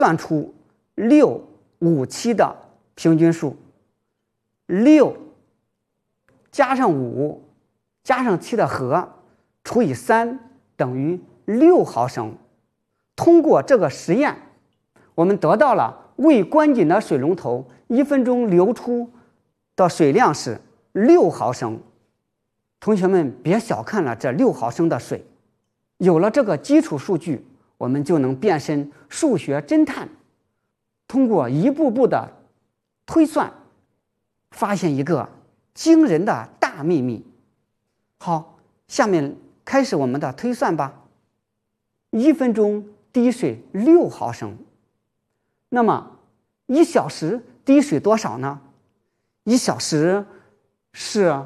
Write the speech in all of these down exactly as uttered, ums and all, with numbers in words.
算出六、五、七的平均数。六加上五加上七的和除以三等于六毫升。通过这个实验，我们得到了未关紧的水龙头一分钟流出的水量是六毫升。同学们别小看了这六毫升的水，有了这个基础数据，我们就能变身数学侦探，通过一步步的推算，发现一个惊人的大秘密。好，下面开始我们的推算吧。一分钟滴水六毫升，那么一小时滴水多少呢？一小时是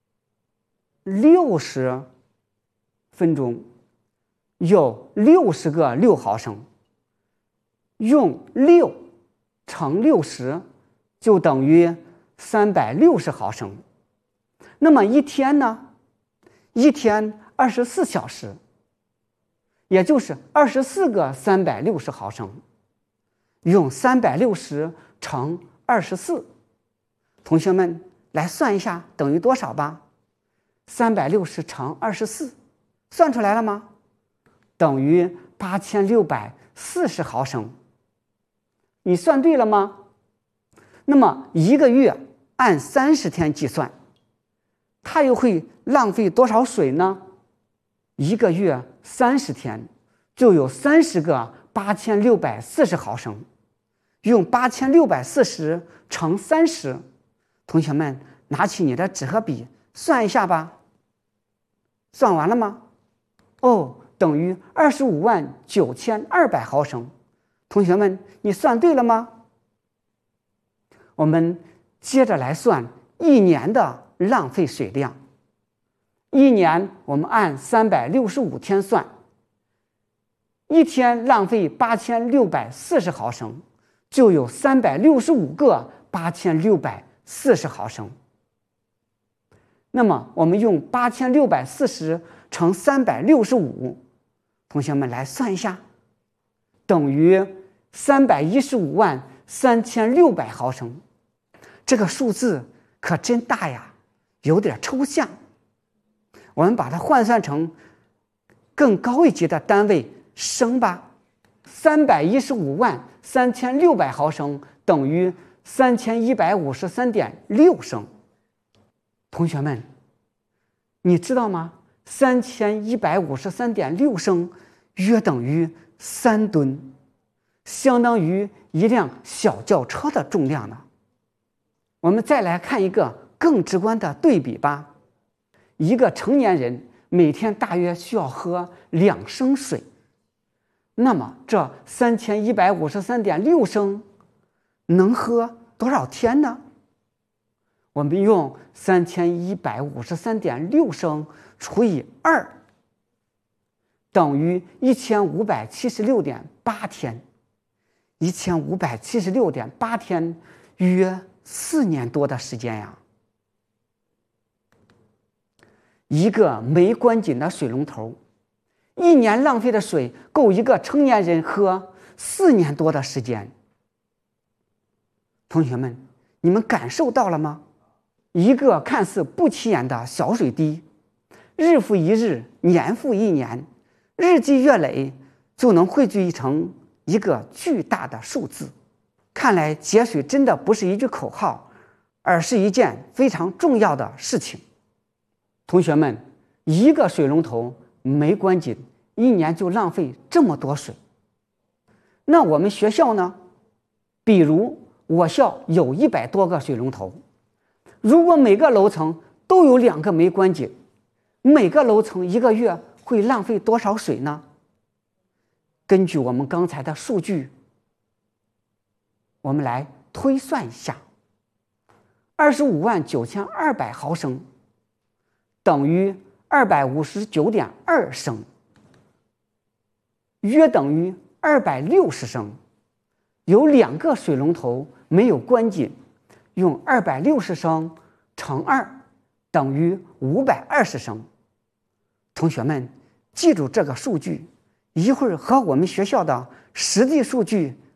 六十分钟，有六十个六毫升，用六乘六十就等于三百六十毫升。那么一天呢？一天二十四小时，也就是二十四个三百六十毫升，用三百六十乘二十四，同学们来算一下等于多少吧。三百六十乘二十四，算出来了吗？等于八千六百四十毫升。你算对了吗？那么一个月按三十天计算，它又会浪费多少水呢？一个月三十天，就有三十个八千六百四十毫升。用八千六百四十乘三十，同学们拿起你的纸和笔算一下吧。算完了吗？哦，等于二十五万九千二百毫升。同学们，你算对了吗？我们接着来算一年的浪费水量。一年我们按三百六十五天算，一天浪费八千六百四十毫升，就有三百六十五个八千六百四十毫升。那么我们用八千六百四十乘三百六十五，同学们来算一下，等于三百一十五万三千六百毫升。这个数字可真大呀，有点抽象。我们把它换算成更高一级的单位升吧。三百一十五万三千六百毫升等于三千一百五十三点六升。同学们，你知道吗？三千一百五十三点六升约等于三吨，相当于一辆小轿车的重量呢。我们再来看一个更直观的对比吧。一个成年人每天大约需要喝两升水，那么这三千一百五十三点六升能喝多少天呢？我们用三千一百五十三点六升除以二，等于一千五百七十六点八天。一千五百七十六点八天，约四年多的时间呀。一个没关紧的水龙头，一年浪费的水够一个成年人喝四年多的时间。同学们，你们感受到了吗？一个看似不起眼的小水滴，日复一日，年复一年，日积月累，就能汇聚成一个巨大的数字。看来节水真的不是一句口号，而是一件非常重要的事情。同学们，一个水龙头没关紧，一年就浪费这么多水。那我们学校呢？比如我校有一百多个水龙头，如果每个楼层都有两个没关紧，每个楼层一个月会浪费多少水呢？根据我们刚才的数据，我们来推算一下，二十五万九千二百毫升等于二百五十九点二升，约等于二百六十升。有两个水龙头没有关紧，用二百六十升乘二等于五百二十升。同学们记住这个数据，一会儿和我们学校的实际数据